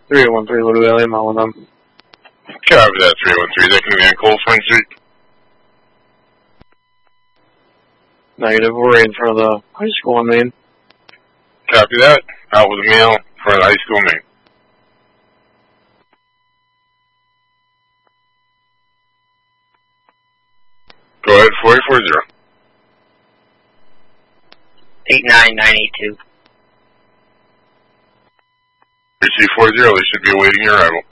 313 Little Valley, I'm on them. Copy that, 313. That can be on Cold Spring Street. Negative, we're right in front of the high school on Main. Copy that. Out with a mail for the high school Main. Go ahead, 4040. 89982. RC40, they should be awaiting your arrival.